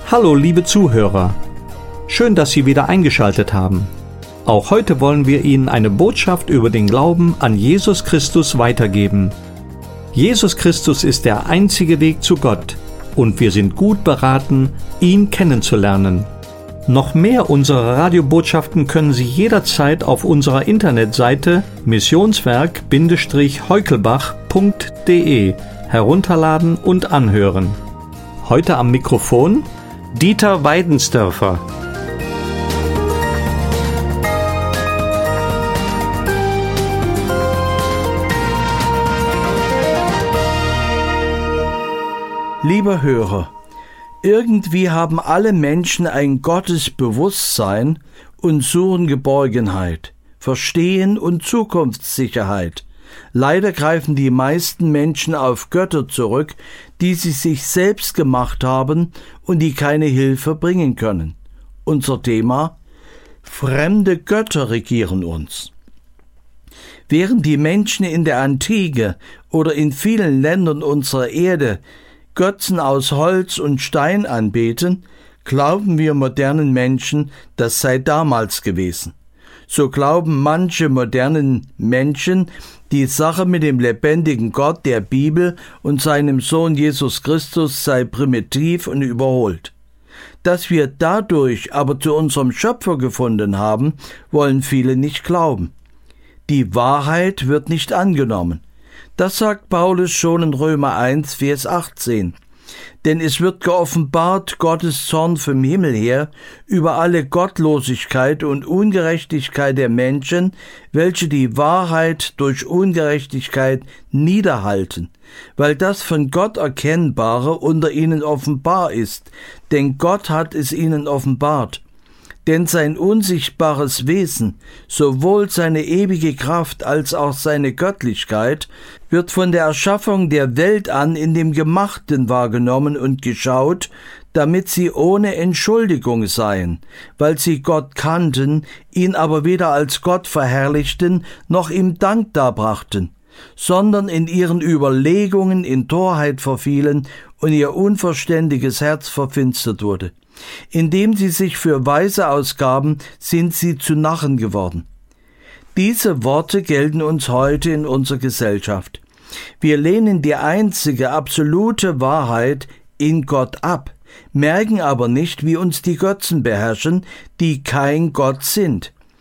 Hallo liebe Zuhörer, schön, dass Sie wieder eingeschaltet haben. Auch heute wollen wir Ihnen eine Botschaft über den Glauben an Jesus Christus weitergeben. Jesus Christus ist der einzige Weg zu Gott und wir sind gut beraten, ihn kennenzulernen. Noch mehr unserer Radiobotschaften können Sie jederzeit auf unserer Internetseite missionswerk-heukelbach.de herunterladen und anhören. Heute am Mikrofon Dieter Weidensdörfer. Lieber Hörer, irgendwie haben alle Menschen ein Gottesbewusstsein und suchen Geborgenheit, Verstehen und Zukunftssicherheit. Leider greifen die meisten Menschen auf Götter zurück, die sie sich selbst gemacht haben und die keine Hilfe bringen können. Unser Thema: Fremde Götter regieren uns. Während die Menschen in der Antike oder in vielen Ländern unserer Erde Götzen aus Holz und Stein anbeten, glauben wir modernen Menschen, das sei damals gewesen. So glauben manche modernen Menschen, die Sache mit dem lebendigen Gott der Bibel und seinem Sohn Jesus Christus sei primitiv und überholt. Dass wir dadurch aber zu unserem Schöpfer gefunden haben, wollen viele nicht glauben. Die Wahrheit wird nicht angenommen. Das sagt Paulus schon in Römer 1, Vers 18. Denn es wird geoffenbart Gottes Zorn vom Himmel her über alle Gottlosigkeit und Ungerechtigkeit der Menschen, welche die Wahrheit durch Ungerechtigkeit niederhalten, weil das von Gott Erkennbare unter ihnen offenbar ist, denn Gott hat es ihnen offenbart. Denn sein unsichtbares Wesen, sowohl seine ewige Kraft als auch seine Göttlichkeit, wird von der Erschaffung der Welt an in dem Gemachten wahrgenommen und geschaut, damit sie ohne Entschuldigung seien, weil sie Gott kannten, ihn aber weder als Gott verherrlichten, noch ihm Dank darbrachten, sondern in ihren Überlegungen in Torheit verfielen und ihr unverständiges Herz verfinstert wurde. Indem sie sich für Weise ausgaben, sind sie zu Narren geworden. Diese Worte gelten uns heute in unserer Gesellschaft. Wir lehnen die einzige absolute Wahrheit in Gott ab, merken aber nicht, wie uns die Götzen beherrschen, die kein Gott sind.